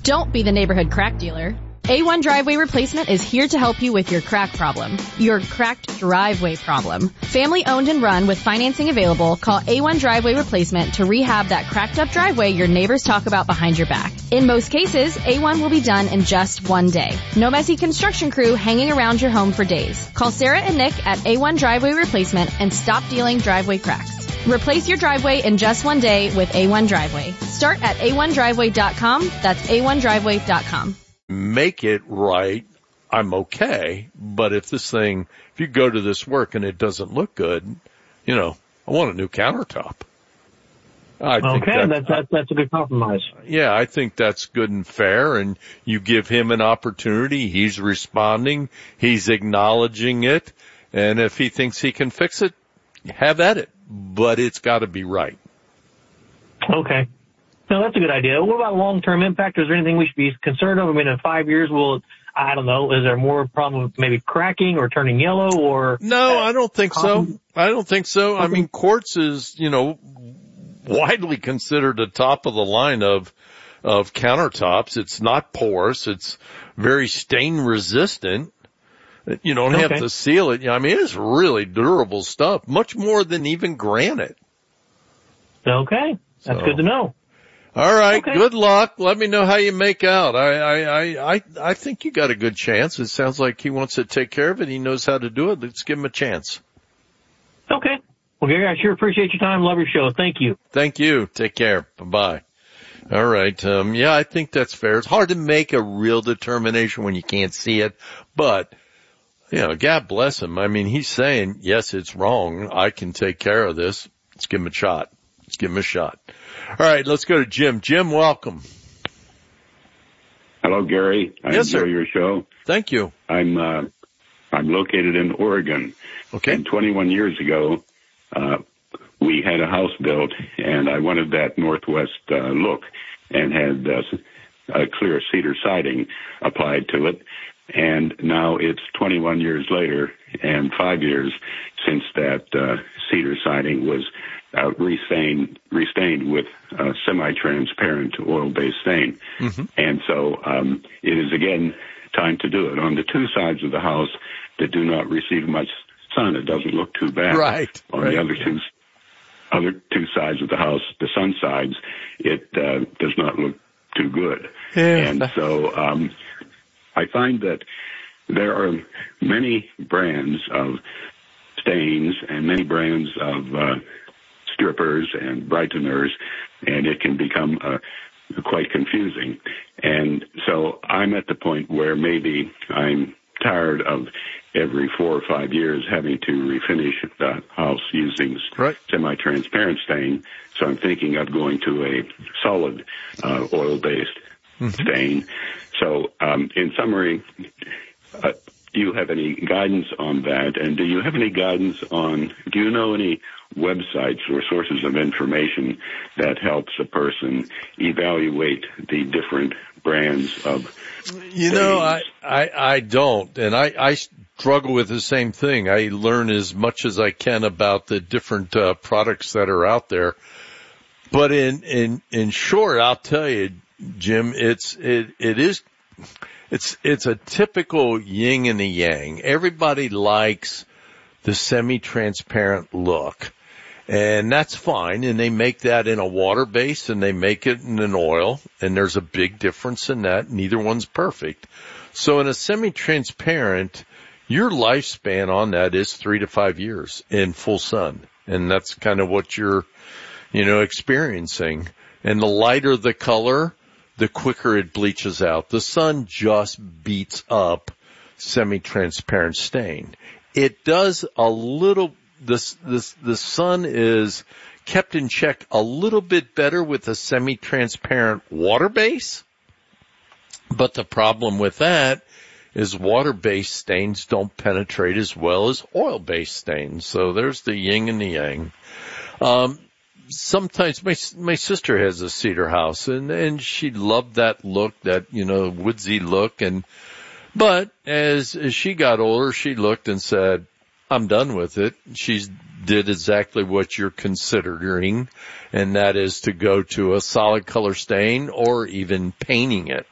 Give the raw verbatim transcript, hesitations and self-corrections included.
Don't be the neighborhood crack dealer. A one Driveway Replacement is here to help you with your crack problem, your cracked driveway problem. Family owned and run with financing available, call A one Driveway Replacement to rehab that cracked up driveway your neighbors talk about behind your back. In most cases, A one will be done in just one day. No messy construction crew hanging around your home for days. Call Sarah and Nick at A one Driveway Replacement and stop dealing driveway cracks. Replace your driveway in just one day with A one Driveway. Start at A one driveway dot com. That's A one driveway dot com. Make it right, I'm okay. But if this thing, if you go to this work and it doesn't look good, you know, I want a new countertop. I okay, think that, that's, that's, that's a good compromise. Yeah, I think that's good and fair, and you give him an opportunity. He's responding. He's acknowledging it. And if he thinks he can fix it, have at it. But it's got to be right. Okay. No, that's a good idea. What about long-term impact? Is there anything we should be concerned of? I mean, in five years, will, I don't know, is there more problem with maybe cracking or turning yellow or? No, I don't think so. I don't think so. I mean, quartz is, you know, widely considered the top of the line of, of countertops. It's not porous. It's very stain resistant. You don't have okay. to seal it. I mean, it's really durable stuff, much more than even granite. Okay. That's so. good to know. All right. Okay. Good luck. Let me know how you make out. I, I, I, I think you got a good chance. It sounds like he wants to take care of it. He knows how to do it. Let's give him a chance. Okay. Well, Gary, I sure appreciate your time. Love your show. Thank you. Thank you. Take care. Bye-bye. All right. Um, yeah, I think that's fair. It's hard to make a real determination when you can't see it, but you know, God bless him. I mean, he's saying, yes, it's wrong. I can take care of this. Let's give him a shot. Let's give him a shot. All right, let's go to Jim. Jim, welcome. Hello, Gary. I yes, enjoy sir. your show. Thank you. I'm uh, I'm located in Oregon. Okay. And twenty-one years ago, uh, we had a house built, and I wanted that northwest uh, look, and had uh, a clear cedar siding applied to it. And now it's twenty-one years later, and five years since that uh, cedar siding was uh, restained, restained with uh, semi-transparent oil-based stain. Mm-hmm. And so um, it is again time to do it. On the two sides of the house that do not receive much sun, it doesn't look too bad. Right. On right. the other two other two sides of the house, the sun sides, it uh, does not look too good. Yeah. And so um, I find that there are many brands of stains and many brands of uh, strippers and brighteners, and it can become uh, quite confusing. And so I'm at the point where maybe I'm tired of every four or five years having to refinish the house using right. semi-transparent stain. So I'm thinking of going to a solid uh, oil-based mm-hmm. stain. So um, in summary, uh, do you have any guidance on that? And do you have any guidance on, do you know any websites or sources of information that helps a person evaluate the different brands of You know, I, I, I don't, and I, I struggle with the same thing. I learn as much as I can about the different uh, products that are out there. But in, in, in short, I'll tell you, Jim, it's, it, it is, it's, it's a typical yin and a yang. Everybody likes the semi-transparent look. And that's fine, and they make that in a water base, and they make it in an oil, and there's a big difference in that. Neither one's perfect. So in a semi-transparent, your lifespan on that is three to five years in full sun, and that's kind of what you're, you know, experiencing. And the lighter the color, the quicker it bleaches out. The sun just beats up semi-transparent stain. It does a little This, this, the sun is kept in check a little bit better with a semi-transparent water base. But the problem with that is water-based stains don't penetrate as well as oil-based stains. So there's the yin and the yang. Um, sometimes my, my sister has a cedar house and, and she loved that look, that, you know, woodsy look. And, but as, as she got older, she looked and said, I'm done with it. She did exactly what you're considering, and that is to go to a solid color stain or even painting it.